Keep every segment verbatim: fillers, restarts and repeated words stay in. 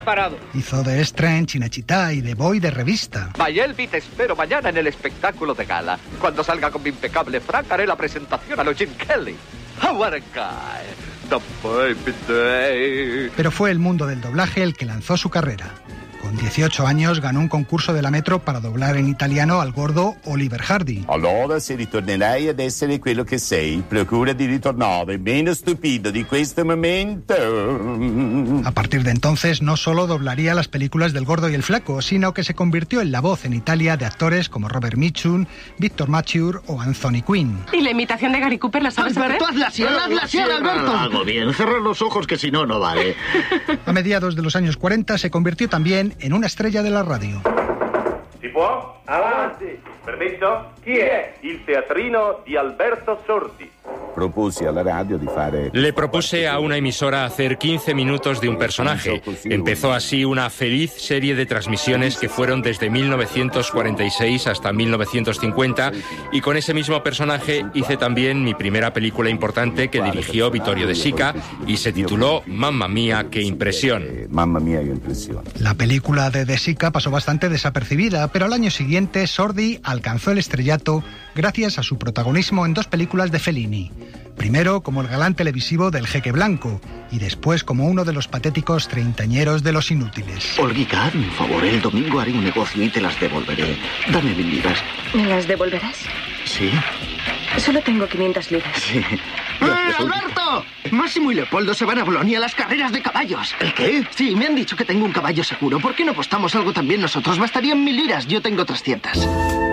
Parado. Hizo de Extra en Cinecittà y de Boy de revista. Mayelvi, te espero mañana en el espectáculo de gala. Cuando salga con mi impecable frac, haré la presentación a los Jim Kelly. What a guy. The baby day. Pero fue el mundo del doblaje el que lanzó su carrera. Con dieciocho años ganó un concurso de la Metro para doblar en italiano al gordo Oliver Hardy. Allora, se ritornerai ad essere quello che sei, procura di ritornare meno stupido di questo momento. A partir de entonces no solo doblaría las películas del Gordo y el Flaco, sino que se convirtió en la voz en Italia de actores como Robert Mitchum, Victor Mature o Anthony Quinn. ¿Y la imitación de Gary Cooper la sabes hacer? Alberto, hazla así, hazla así, Alberto. Hago bien, cerrar los ojos que si no, no vale. A mediados de los años cuarenta se convirtió también en una estrella de la radio. Si può? Avanti. Permesso? Chi è? Il teatrino di Alberto Sordi. Propuse alla radio di fare... Le propuse a una emisora hacer quince minutos de un personaje. Empezó así una feliz serie de transmisiones que fueron desde mil novecientos cuarenta y seis hasta mil novecientos cincuenta, y con ese mismo personaje hice también mi primera película importante que dirigió Vittorio De Sica y se tituló Mamma mía, qué impresión. Mamma mía, qué impresión. La película de De Sica pasó bastante desapercibida, pero al año siguiente Sordi alcanzó el estrellato gracias a su protagonismo en dos películas de Fellini. Primero como el galán televisivo del Jeque Blanco y después como uno de los patéticos treintañeros de Los Inútiles. Olguita, hazme un favor, el domingo haré un negocio y te las devolveré. Dame mil libras. ¿Me las devolverás? ¿Sí? Solo tengo quinientas libras. Sí. ¡Eh, Alberto! Máximo y Leopoldo se van a Bolonia a las carreras de caballos. ¿El qué? Sí, me han dicho que tengo un caballo seguro. ¿Por qué no apostamos algo también nosotros? Bastarían mil liras, yo tengo trescientas.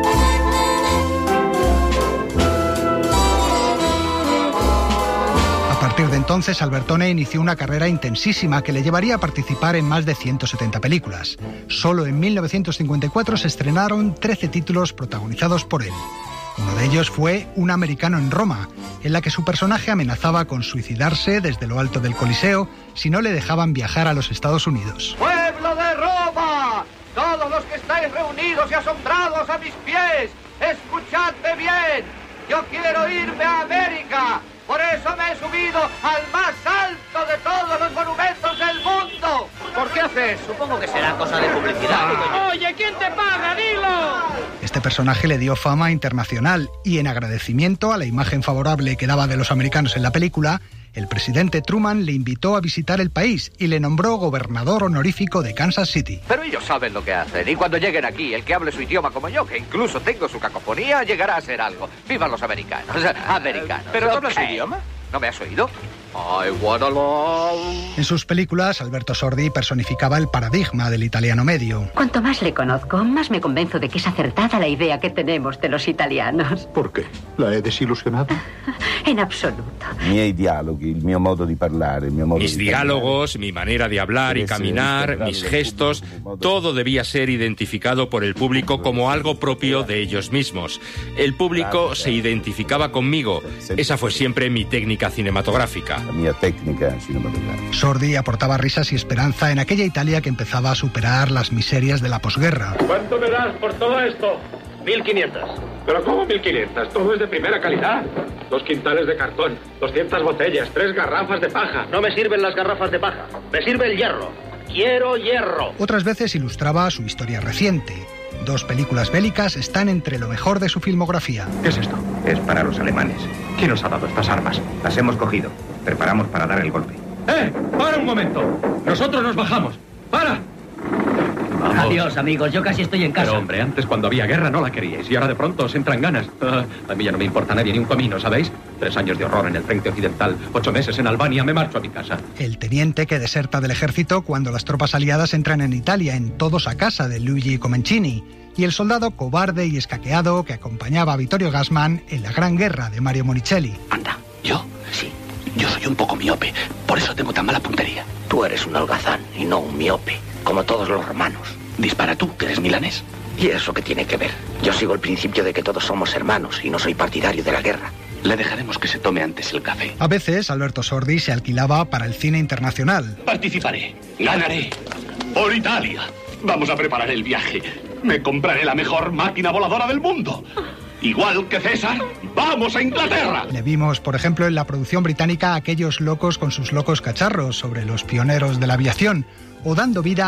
A partir de entonces, Albertone inició una carrera intensísima que le llevaría a participar en más de ciento setenta películas. Solo en mil novecientos cincuenta y cuatro se estrenaron trece títulos protagonizados por él. Uno de ellos fue Un americano en Roma, en la que su personaje amenazaba con suicidarse desde lo alto del Coliseo si no le dejaban viajar a los Estados Unidos. ¡Pueblo de Roma! Todos los que estáis reunidos y asombrados a mis pies, escuchadme bien. Yo quiero irme a América. Por eso me he subido al más alto de todos los monumentos del mundo. ¿Por qué haces? Supongo que será cosa de publicidad. Oye, ¿quién te paga? ¡Dilo! Este personaje le dio fama internacional y en agradecimiento a la imagen favorable que daba de los americanos en la película, el presidente Truman le invitó a visitar el país y le nombró gobernador honorífico de Kansas City. Pero ellos saben lo que hacen, y cuando lleguen aquí, el que hable su idioma como yo, que incluso tengo su cacofonía, llegará a ser algo. ¡Vivan los americanos! Americanos. ¿Pero tú hablas su Ok. idioma? ¿No me has oído? I wanna love... En sus películas, Alberto Sordi personificaba el paradigma del italiano medio. Cuanto más le conozco, más me convenzo de que es acertada la idea que tenemos de los italianos. ¿Por qué? ¿La he desilusionado? En absoluto. I miei dialoghi, il mio modo di parlare, il mio modo Mis di diálogos, mi manera de hablar y caminar, mis gestos, todo debía ser identificado por el público como algo propio de ellos mismos. El público se identificaba conmigo. Esa fue siempre mi técnica cinematográfica. La mia tecnica cinematografica. Sordi aportaba risas y esperanza en aquella Italia que empezaba a superar las miserias de la posguerra. ¿Cuánto me das por todo esto? mil quinientas. ¿Pero cómo mil quinientas? Todo es de primera calidad. Dos quintales de cartón, doscientas botellas, tres garrafas de paja. No me sirven las garrafas de paja. Me sirve el hierro. Quiero hierro. Otras veces ilustraba su historia reciente. Dos películas bélicas están entre lo mejor de su filmografía. ¿Qué es esto? Es para los alemanes. ¿Quién nos ha dado estas armas? Las hemos cogido. Preparamos para dar el golpe. ¡Eh! ¡Para un momento! Nosotros nos bajamos. ¡Para! Vamos. Adiós, amigos. Yo casi estoy en casa. Pero, hombre, antes cuando había guerra no la queríais y ahora de pronto os entran ganas. Ah, a mí ya no me importa nadie ni un comino, ¿sabéis? Tres años de horror en el frente occidental, ocho meses en Albania, me marcho a mi casa. El teniente que deserta del ejército cuando las tropas aliadas entran en Italia en Todos a casa de Luigi Comencini. Y el soldado cobarde y escaqueado que acompañaba a Vittorio Gassman en La Gran Guerra de Mario Monicelli. Anda, ¿yo? Sí. Yo soy un poco miope, por eso tengo tan mala puntería. Tú eres un holgazán y no un miope, como todos los romanos. Dispara tú, que eres milanés. ¿Y eso qué tiene que ver? Yo sigo el principio de que todos somos hermanos y no soy partidario de la guerra. Le dejaremos que se tome antes el café. A veces, Alberto Sordi se alquilaba para el cine internacional. Participaré, ganaré. Por Italia. Vamos a preparar el viaje. Me compraré la mejor máquina voladora del mundo. Igual que César, ¡vamos a Inglaterra! Le vimos, por ejemplo, en la producción británica Aquellos locos con sus locos cacharros, sobre los pioneros de la aviación, o dando vida